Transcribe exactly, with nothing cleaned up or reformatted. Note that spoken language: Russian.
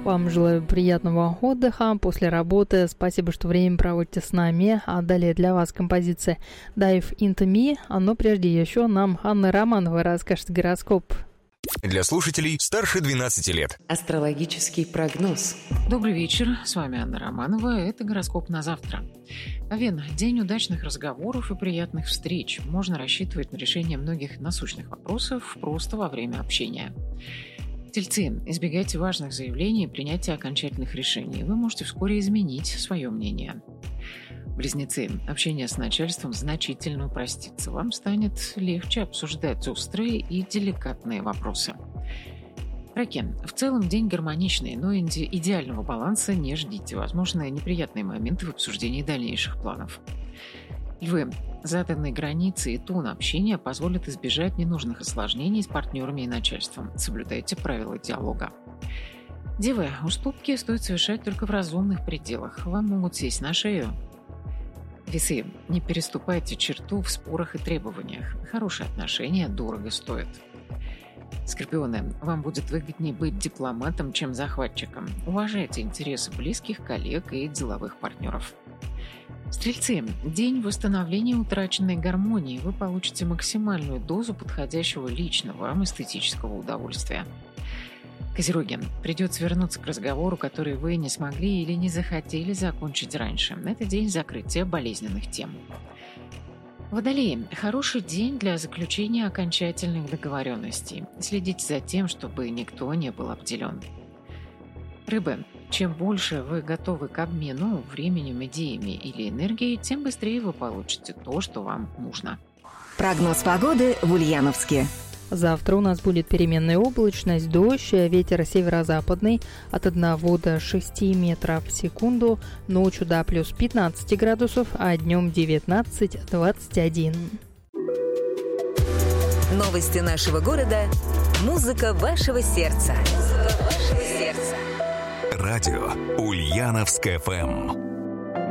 Вам желаю приятного отдыха после работы. Спасибо, что время проводите с нами. А далее для вас композиция Dive Into Me. Но прежде еще нам Анна Романова расскажет гороскоп. Для слушателей старше двенадцати лет. Астрологический прогноз. Добрый вечер, с вами Анна Романова. Это гороскоп на завтра. Овен, день удачных разговоров и приятных встреч. Можно рассчитывать на решение многих насущных вопросов просто во время общения. Тельцы, избегайте важных заявлений и принятия окончательных решений. Вы можете вскоре изменить свое мнение. Близнецы, общение с начальством значительно упростится. Вам станет легче обсуждать острые и деликатные вопросы. Раки, в целом день гармоничный, но иде- идеального баланса не ждите. Возможны неприятные моменты в обсуждении дальнейших планов. Львы, заданные границы и тон общения позволят избежать ненужных осложнений с партнерами и начальством. Соблюдайте правила диалога. Девы, уступки стоит совершать только в разумных пределах. Вам могут сесть на шею. Весы, не переступайте черту в спорах и требованиях. Хорошие отношения дорого стоят. Скорпионы, вам будет выгоднее быть дипломатом, чем захватчиком. Уважайте интересы близких, коллег и деловых партнеров. Стрельцы, день восстановления утраченной гармонии. Вы получите максимальную дозу подходящего личного вам эстетического удовольствия. Козероги, придется вернуться к разговору, который вы не смогли или не захотели закончить раньше. Это день закрытия болезненных тем. Водолеи, хороший день для заключения окончательных договоренностей. Следите за тем, чтобы никто не был обделен. Рыбы, чем больше вы готовы к обмену временем, идеями или энергией, тем быстрее вы получите то, что вам нужно. Прогноз погоды в Ульяновске. Завтра у нас будет переменная облачность, дождь, ветер северо-западный от одного до шести метров в секунду, ночью до плюс пятнадцати градусов, а днем девятнадцать - двадцать один. Новости нашего города. Музыка вашего сердца. Музыка вашего сердца. Радио Ульяновск эф эм.